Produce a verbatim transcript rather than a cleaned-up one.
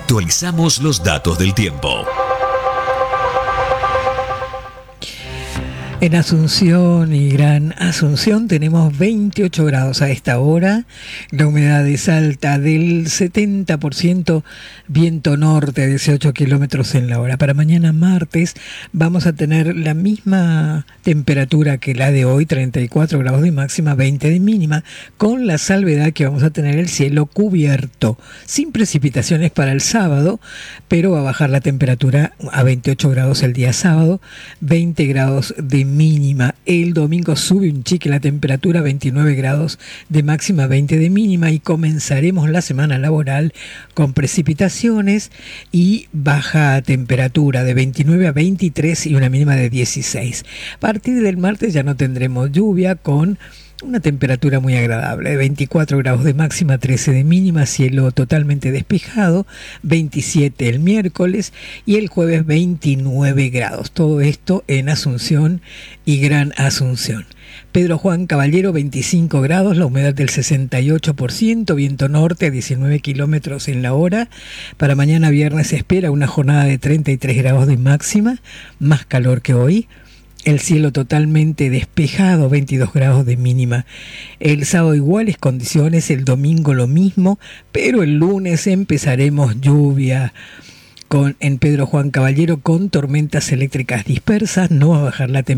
Actualizamos los datos del tiempo. En Asunción y Gran Asunción tenemos veintiocho grados a esta hora, la humedad es alta del setenta por ciento, viento norte a dieciocho kilómetros en la hora. Para mañana martes vamos a tener la misma temperatura que la de hoy, treinta y cuatro grados de máxima, veinte de mínima, con la salvedad que vamos a tener el cielo cubierto, sin precipitaciones para el sábado, pero va a bajar la temperatura a veintiocho grados el día sábado, veinte grados de mínima. El domingo sube un chique la temperatura, veintinueve grados de máxima, veinte de mínima, y comenzaremos la semana laboral con precipitaciones y baja temperatura de veintinueve a veintitrés y una mínima de dieciséis. A partir del martes ya no tendremos lluvia, con una temperatura muy agradable, de veinticuatro grados de máxima, trece de mínima, cielo totalmente despejado, veintisiete el miércoles y el jueves veintinueve grados. Todo esto en Asunción y Gran Asunción. Pedro Juan Caballero, veinticinco grados, la humedad del sesenta y ocho por ciento, viento norte a diecinueve kilómetros en la hora. Para mañana viernes se espera una jornada de treinta y tres grados de máxima, más calor que hoy. El cielo totalmente despejado, veintidós grados de mínima. El sábado iguales condiciones, el domingo lo mismo, pero el lunes empezaremos lluvia con, en Pedro Juan Caballero, con tormentas eléctricas dispersas. No va a bajar la temperatura.